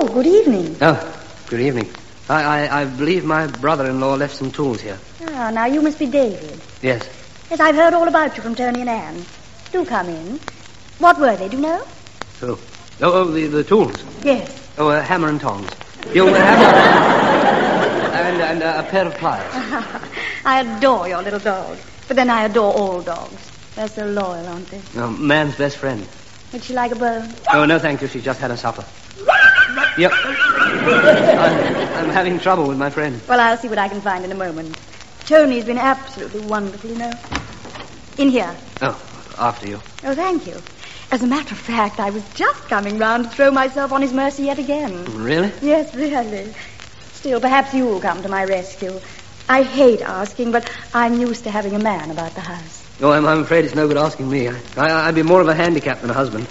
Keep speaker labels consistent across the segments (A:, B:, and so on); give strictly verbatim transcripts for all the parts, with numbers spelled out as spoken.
A: Oh, good evening.
B: Oh, good evening. I, I, I believe my brother-in-law left some tools here.
A: Ah, now you must be David.
B: Yes.
A: Yes, I've heard all about you from Tony and Anne. Do come in. What were they, do you know?
B: Oh, oh, oh the, the tools?
A: Yes.
B: Oh, a hammer and tongs. You'll have and, and uh, a pair of pliers.
A: I adore your little dog. But then I adore all dogs. They're so loyal, aren't they?
B: Oh, man's best friend.
A: Would she like a bone?
B: Oh, no, thank you. She's just had a supper. Yep. I'm, I'm having trouble with my friend.
A: Well, I'll see what I can find in a moment. Tony's been absolutely wonderful, you know. In here.
B: Oh, after you.
A: Oh, thank you. As a matter of fact, I was just coming round to throw myself on his mercy yet again.
B: Really?
A: Yes, really. Still, perhaps you'll come to my rescue. I hate asking, but I'm used to having a man about the house.
B: Oh, I'm, I'm afraid it's no good asking me. I, I, I'd be more of a handicap than a husband.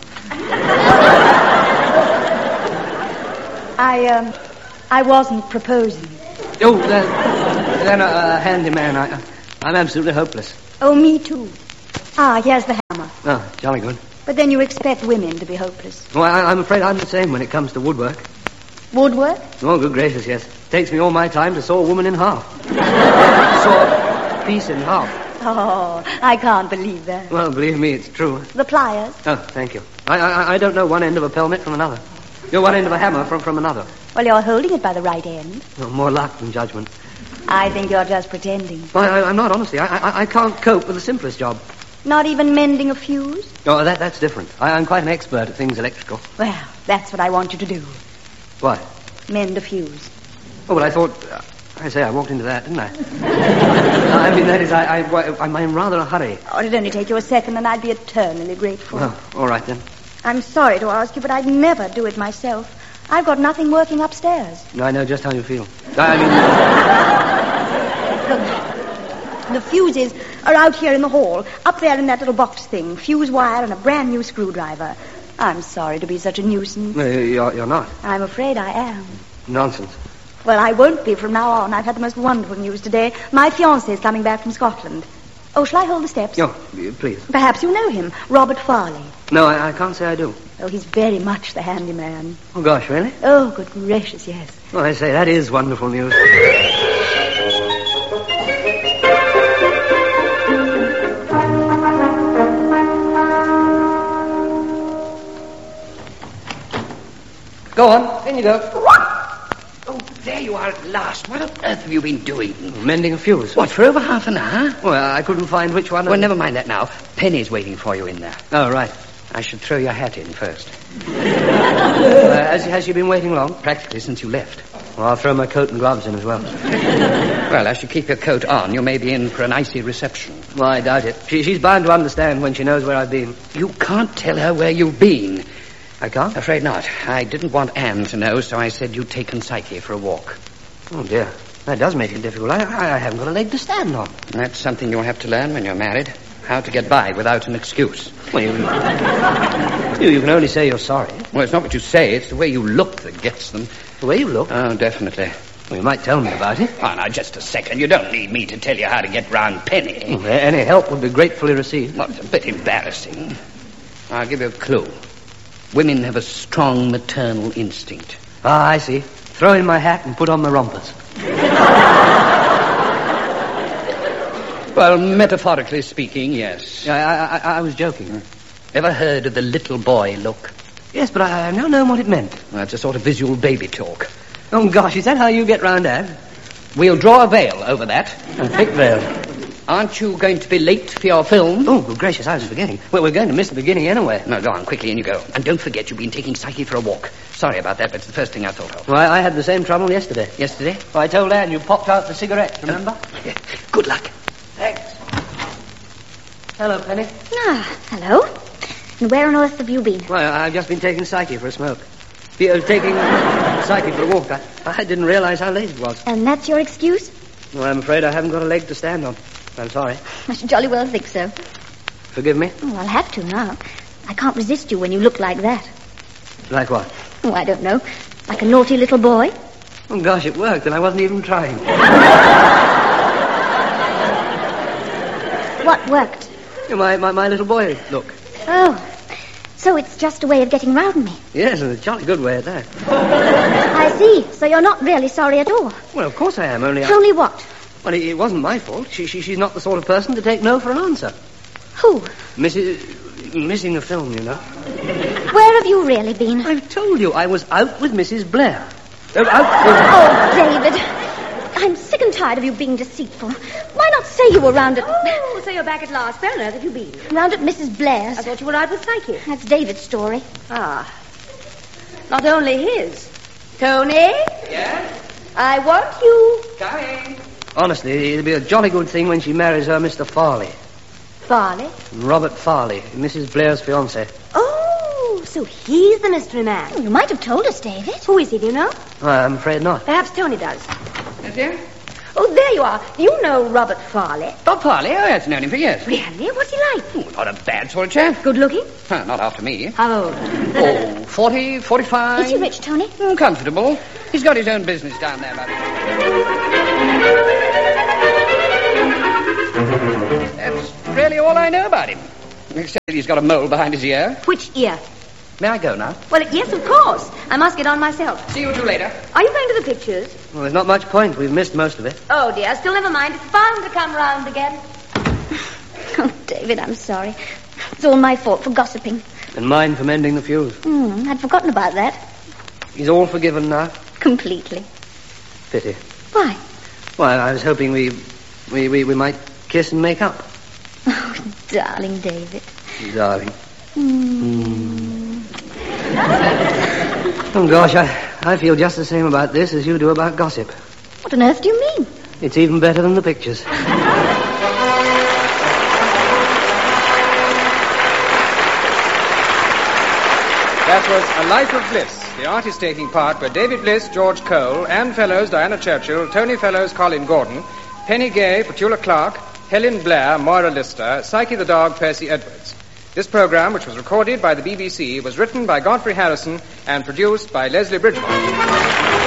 A: I, um, I wasn't proposing.
B: Oh, then, then a, a handyman. I, I'm absolutely hopeless.
A: Oh, me too. Ah, here's the hammer.
B: Oh, jolly good.
A: But then you expect women to be hopeless.
B: Well, I, I'm afraid I'm the same when it comes to woodwork.
A: Woodwork?
B: Oh, good gracious, yes. Takes me all my time to saw a woman in half. Saw a piece in half.
A: Oh, I can't believe that.
B: Well, believe me, it's true.
A: The pliers?
B: Oh, thank you. I I, I don't know one end of a pelmet from another. You're one end of a hammer from, from another.
A: Well, you're holding it by the right end.
B: Oh, more luck than judgment.
A: I think you're just pretending.
B: Well, I, I'm not, honestly. I, I I can't cope with the simplest job.
A: Not even mending a fuse?
B: Oh, that that's different. I, I'm quite an expert at things electrical.
A: Well, that's what I want you to do.
B: What?
A: Mend a fuse.
B: Oh, well, I thought... Uh, I say, I walked into that, didn't I? I mean, that is, I, I, I'm in rather a hurry.
A: Oh, it'd only take you a second and I'd be eternally grateful.
B: Well, all right, then.
A: I'm sorry to ask you, but I'd never do it myself. I've got nothing working upstairs.
B: I know just how you feel. I
A: mean... Look, the fuses are out here in the hall, up there in that little box thing, fuse wire and a brand new screwdriver. I'm sorry to be such a nuisance.
B: No, you're, you're not.
A: I'm afraid I am.
B: Nonsense.
A: Well, I won't be from now on. I've had the most wonderful news today. My fiancé is coming back from Scotland. Oh, shall I hold the steps?
B: No, please.
A: Perhaps you know him, Robert Farley.
B: No, I, I can't say I do.
A: Oh, he's very much the handyman.
B: Oh, gosh, really?
A: Oh, good gracious, yes.
B: Well, I say, that is wonderful news. Go on, in you go.
C: Oh, there you are at last. What on earth have you been doing?
B: Mending a fuse.
C: What, for over half an hour?
B: Well, I couldn't find which one.
C: Well, never mind that now. Penny's waiting for you in there.
B: Oh, right.
C: I should throw your hat in first.
B: uh, has, has she been waiting long?
C: Practically since you left.
B: Well, I'll throw my coat and gloves in as well.
C: Well, as you keep your coat on, you may be in for an icy reception.
B: Well, I doubt it. She, she's bound to understand when she knows where I've been.
C: You can't tell her where you've been.
B: I can't?
C: Afraid not. I didn't want Anne to know, so I said you'd taken Psyche for a walk.
B: Oh, dear. That does make it difficult. I, I, I haven't got a leg to stand on.
C: That's something you'll have to learn when you're married. How to get by without an excuse.
B: Well, you, you, you can only say you're sorry.
C: Well, it's not what you say. It's the way you look that gets them.
B: The way you look?
C: Oh, definitely.
B: Well, you might tell me about it.
C: Oh, now, just a second. You don't need me to tell you how to get round Penny.
B: Well, any help would be gratefully received.
C: Well, it's a bit embarrassing. I'll give you a clue. Women have a strong maternal instinct.
B: Ah, I see. Throw in my hat and put on my rompers.
C: Well, metaphorically speaking, yes.
B: I, I, I, I was joking.
C: Ever heard of the little boy look?
B: Yes, but I, I don't know what it meant.
C: Well, it's a sort of visual baby talk.
B: Oh, gosh, is that how you get round Anne?
C: We'll draw a veil over that.
B: A thick veil.
C: Aren't you going to be late for your film?
B: Oh, good gracious, I was forgetting. Well, we're going to miss the beginning anyway.
C: No, go on, quickly, in you go. And don't forget you've been taking Psyche for a walk. Sorry about that, but it's the first thing I thought of.
B: Well, I, I had the same trouble yesterday.
C: Yesterday?
B: Well, I told Anne you popped out the cigarette, remember?
C: Yeah. Good luck.
B: Thanks. Hello, Penny.
D: Ah, hello. And where on earth have you been?
B: Well, I've just been taking Psyche for a smoke. Uh, taking Psyche for a walk. I, I didn't realize how late it was.
D: And that's your excuse?
B: Well, I'm afraid I haven't got a leg to stand on. I'm sorry.
D: I should jolly well think so.
B: Forgive me?
D: Oh, I'll have to now. I can't resist you when you look like that.
B: Like what?
D: Oh, I don't know. Like a naughty little boy.
B: Oh, gosh, it worked, and I wasn't even trying.
D: What worked?
B: My, my, my little boy look.
D: Oh, So it's just a way of getting round me.
B: Yes, and a jolly good way at that.
D: I see. So you're not really sorry at all.
B: Well, of course I am, only I...
D: Only what?
B: Well, it, it wasn't my fault. She, she, she's not the sort of person to take no for an answer.
D: Who?
B: Missus Missing the film, you know.
D: Where have you really been?
B: I've told you, I was out with Missus Blair. Oh, out with...
D: Oh, David. I'm sick and tired of you being deceitful. Why not say you were round at...
A: Oh, so you're back at last. Where on earth have you been?
D: Round at Missus Blair's.
A: I thought you were out with Psyche.
D: That's David's story.
A: Ah. Not only his. Tony?
B: Yes?
A: I want you.
B: Coming. Honestly, it'll be a jolly good thing when she marries her Mister Farley.
A: Farley?
B: Robert Farley, Missus Blair's fiancé.
A: Oh, so he's the mystery man.
D: Oh, you might have told us, David.
A: Who is he, do you know?
B: Well, I'm afraid not.
A: Perhaps Tony does.
C: Yes, dear?
A: Oh, there you are. Do you know Robert Farley?
C: Bob Farley? Oh, yes, known him for years.
A: Really? What's he like?
C: Oh, not a bad sort of chap.
A: Good looking?
C: Huh, not after me.
A: How old?
C: Oh, forty, forty-five.
D: Is he rich, Tony?
C: Mm, comfortable. He's got his own business down there, buddy. That's really all I know about him. Except that he's got a mole behind his ear.
A: Which ear?
C: May I go now?
A: Well, yes, of course. I must get on myself.
C: See you two later.
A: Are you going to the pictures?
B: Well, there's not much point. We've missed most of it.
A: Oh, dear. Still never mind. It's bound to come round again.
D: Oh, David, I'm sorry. It's all my fault for gossiping.
B: And mine for mending the fuse.
D: Hmm, I'd forgotten about that.
B: He's all forgiven now.
D: Completely.
B: Pity.
D: Why?
B: Well, I was hoping we, we, we, we might kiss and make up.
D: Oh, darling David.
B: Darling.
D: Hmm.
B: Oh, gosh, I, I feel just the same about this as you do about gossip.
D: What on earth do you mean?
B: It's even better than the pictures.
E: That was A Life of Bliss. The artists taking part were David Bliss, George Cole, Anne Fellows, Diana Churchill, Tony Fellows, Colin Gordon, Penny Gay, Petula Clark, Helen Blair, Moira Lister, Psyche the Dog, Percy Edwards. This program, which was recorded by the B B C, was written by Godfrey Harrison and produced by Leslie Bridgemont.